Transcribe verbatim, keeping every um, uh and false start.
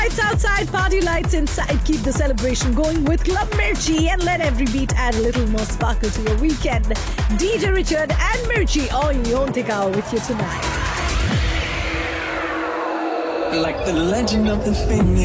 Lights outside, party lights inside. Keep the celebration going with Club Mirchi and let every beat add a little more sparkle to your weekend. D J Richard and Mirchi on Yontika with you tonight. Like the legend of the Phoenix.